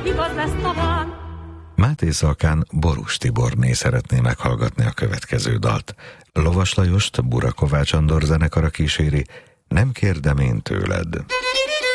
igaz lesz talán. Máté Szalkán Borús Tiborné szeretné meghallgatni a következő dalt. Lovas Lajost Bura Kovács Andor zenekara kíséri, Nem kérdem én tőled.